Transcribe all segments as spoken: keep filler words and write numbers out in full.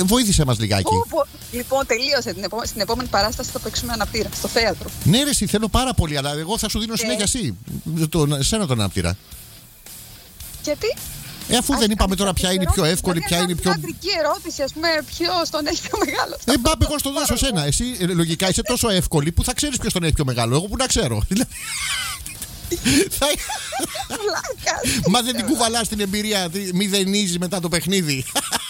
Βοήθησε μας λιγάκι. Όπο, λοιπόν, τελείωσε. Την επό... Στην επόμενη παράσταση θα παίξουμε αναπτήρα στο θέατρο. Ναι, ρε, εσύ, θέλω πάρα πολύ, αλλά εγώ θα σου δίνω συνέχεια εσύ. Τον, εσένα τον αναπτήρα. Γιατί? Ε, αφού Ας δεν είπαμε τώρα κάνεις ποια είναι η πιο εύκολη, δηλαδή, ποια είναι η πιο. Μια άντρικη ερώτηση, ας πούμε, ποιος τον έχει πιο μεγάλο. Ε, μπάπε, εγώ στο δώσω σένα. Εσύ ε, λογικά είσαι τόσο εύκολη που θα ξέρεις ποιος τον έχει πιο μεγάλο. Εγώ που να ξέρω. Θα... Μα δεν την κουβαλάς την εμπειρία, μηδενίζεις μετά το παιχνίδι.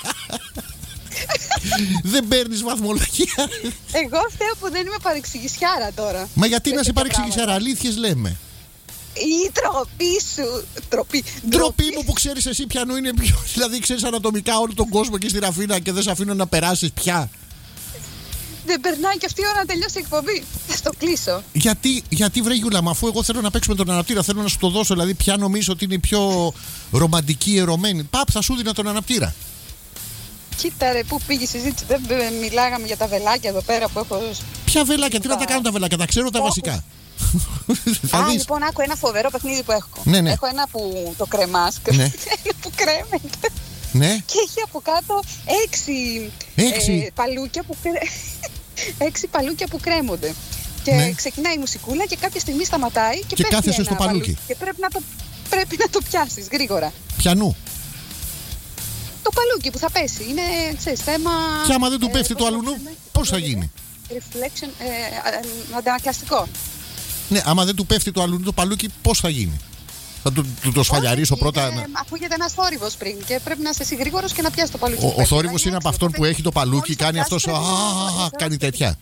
Δεν παίρνεις βαθμολογία. Εγώ φταίω που δεν είμαι παρεξηγησιάρα τώρα. Μα γιατί να σε παρεξηγησιάρα, αλήθειες λέμε. Η τροπή σου. Τροπή. Ντροπή μου που ξέρεις εσύ πιανού είναι πιο. Δηλαδή ξέρεις ανατομικά όλο τον κόσμο εκεί στη Ραφίνα και δεν σε αφήνω να περάσεις πια. Δεν περνάει και αυτή η ώρα να τελειώσει η εκπομπή. Θα το κλείσω. Γιατί, γιατί βρε Γιούλα, μα αφού εγώ θέλω να παίξουμε τον αναπτήρα, θέλω να σου το δώσω. Δηλαδή, ποια νομίζω ότι είναι η πιο ρομαντική, ερωμένη. Παπ, θα σου δίνα τον αναπτήρα. Κοίτα ρε, πού πήγε η συζήτηση. Δεν μιλάγαμε για τα βελάκια εδώ πέρα που έχω. Ποια βελάκια, τι να τα κάνουν τα βελάκια, τα ξέρω τα βασικά. Α, λοιπόν, άκου ένα φοβερό παιχνίδι που έχω. Ναι, ναι. Έχω ένα που το κρεμάς, ναι. ένα που κρέμεται. Ναι. Και έχει από κάτω έξι, έξι. Ε, παλούκια που έξι παλούκια που κρέμονται. Και ναι. Ξεκινάει η μουσικούλα και κάποια στιγμή σταματάει και, και κάθεσαι στο παλούκι. παλούκι. Και πρέπει να το, πρέπει να το πιάσεις γρήγορα. Πιανού? Το παλούκι που θα πέσει. Είναι, ξέρεις, θέμα. Και άμα δεν του ε, πέφτει το αλουνού, πώς θα γίνει? Reflection, ε, αντανακλαστικό. Ναι, άμα δεν του πέφτει το αλουνού το παλούκι, πώς θα γίνει? Θα του το, το σφαλιαρίσω πρώτα. Ε, ακούγεται ένα θόρυβος πριν και πρέπει να είσαι εσύ γρήγορος και να πιάσει το παλούκι. Ο, ο θόρυβος είναι από αυτόν που έχει το παλούκι, κάνει αυτό. Κάνει τέτοια.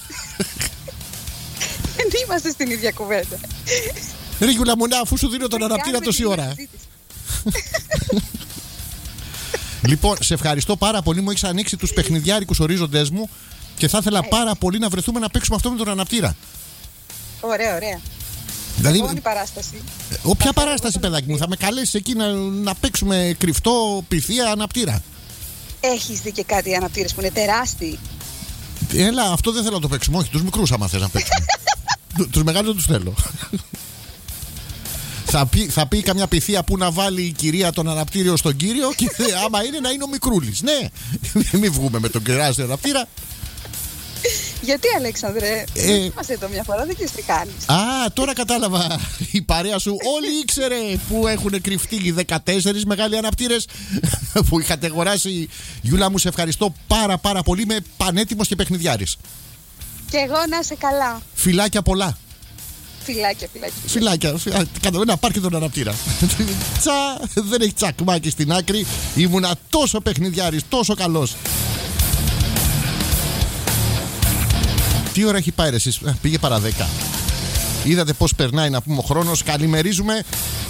Δεν είμαστε στην ίδια κουβέντα. Ρε Γιούλα μου, αφού σου δίνω τον αναπτήρα τόση ώρα. Λοιπόν, σε ευχαριστώ πάρα πολύ. Μου έχεις ανοίξει τους παιχνιδιάρικους ορίζοντες μου και θα ήθελα πάρα πολύ να βρεθούμε να παίξουμε αυτό με τον αναπτήρα. Ωραία, ωραία. Δηλαδή, Επόμενη παράσταση. Όποια παράσταση, παιδάκι μου, θα με καλέσεις εκεί να, να παίξουμε κρυφτό, πυθία, αναπτήρα. Έχεις δει και κάτι αναπτήρες που είναι τεράστιοι? Έλα, αυτό δεν θέλω να το παίξουμε. Όχι, τους μικρούς άμα θες να παίξουμε. Τους μεγάλους δεν τους θέλω. θα, πει, θα πει καμιά πυθία που να βάλει η κυρία τον αναπτήριο στον κύριο και άμα είναι να είναι ο μικρούλης. Ναι, μην βγούμε με τον τεράστιο αναπτήρα. Γιατί, Αλέξανδρε, ε, είμαστε εδώ μια φορά, δεν ξέρεις τι κάνεις. Α, τώρα κατάλαβα. Η παρέα σου όλοι ήξερε που έχουν κρυφτεί οι δεκατέσσερις μεγάλοι αναπτήρες που είχατε αγοράσει. Γιούλα μου, σε ευχαριστώ πάρα πάρα πολύ. Είμαι πανέτοιμος και παιχνιδιάρης. Και εγώ να είσαι καλά. Φιλάκια πολλά. Φιλάκια, φιλάκια. Φιλάκια, φιλάκια. Κάτω ένα πάρκι τον αναπτήρα. Τσα, δεν έχει τσακμάκι στην άκρη. Ήμουνα τόσο παιχνιδιάρης, τόσο καλός. Τι ώρα έχει πάει ρε εσείς? Πήγε παρά δέκα. Είδατε πως περνάει να πούμε ο χρόνος. Καλημερίζουμε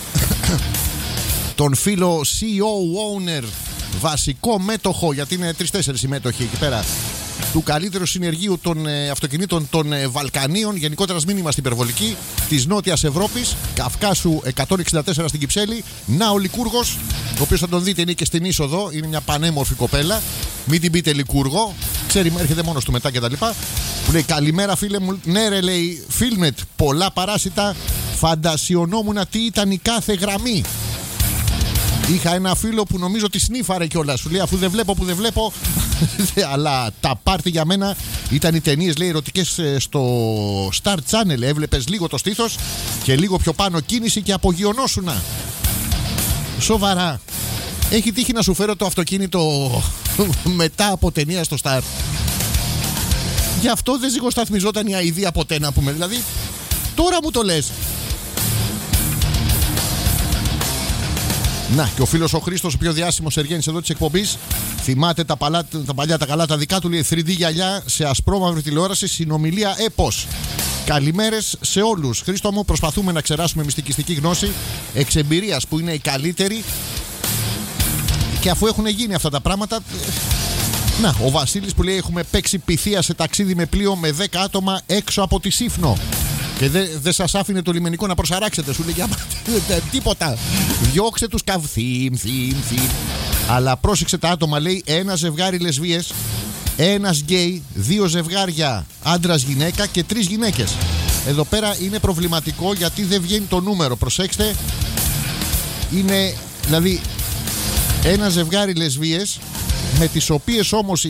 τον φίλο σι ι ο owner, βασικό μέτοχο, γιατί είναι τρεις-τέσσερις οι μέτοχοι εκεί πέρα, του καλύτερου συνεργείου των ε, αυτοκινήτων των ε, Βαλκανίων, γενικότερα μην είμαστε υπερβολικοί, της Νότιας Ευρώπης, Καυκάσου εκατόν εξήντα τέσσερα στην Κυψέλη. Να ο Λικούργος, ο οποίος θα τον δείτε είναι και στην είσοδο, είναι μια πανέμορφη κοπέλα. Μην την πείτε Λικούργο, ξέρει, έρχεται μόνος του μετά και τα λοιπά. Που λέει καλημέρα φίλε μου. Ναι ρε, λέει, Φίλμετ, πολλά παράσιτα. Φαντασιωνόμουν τι ήταν η κάθε γραμμή. Είχα ένα φίλο που νομίζω ότι σνίφαρε κιόλας. Σου λέει αφού δεν βλέπω που δεν βλέπω. Αλλά τα πάρτι για μένα ήταν οι ταινίες, λέει, ερωτικές στο Star Channel. Έβλεπες λίγο το στήθος και λίγο πιο πάνω κίνηση και απογειωνόσουνα. Σοβαρά. Έχει τύχει να σου φέρω το αυτοκίνητο μετά από ταινία στο Star? Γι' αυτό δεν ζυγοσταθμιζόταν η αηδία ποτέ, να πούμε. Δηλαδή, τώρα μου το λες. Να, και ο φίλος ο Χρήστος, ο πιο διάσημος εργένης εδώ της εκπομπής, θυμάται τα, παλά, τα παλιά τα καλά τα δικά του, λέει θρι ντι γυαλιά σε ασπρόμαυρη τηλεόραση, συνομιλία έπος. Καλημέρες σε όλους. Χρήστο μου, προσπαθούμε να ξεράσουμε μυστικιστική γνώση εξ εμπειρίας που είναι η καλύτερη. Και αφού έχουν γίνει αυτά τα πράγματα. Να, ο Βασίλης που λέει έχουμε παίξει πυθία σε ταξίδι με πλοίο με δέκα άτομα έξω από τη Σύφνο. Και δεν δε σας άφηνε το λιμενικό να προσαράξετε. Σου λέει για τίποτα. Διώξε τους καβ. Θύμ, θύμ, θύμ. Αλλά πρόσεξε τα άτομα, λέει, ένα ζευγάρι λεσβίες, ένας γκέι, δύο ζευγάρια άντρας γυναίκα και τρεις γυναίκες. Εδώ πέρα είναι προβληματικό γιατί δεν βγαίνει το νούμερο. Προσέξτε. Είναι δηλαδή ένα ζευγάρι λεσβίες με τις οποίες όμως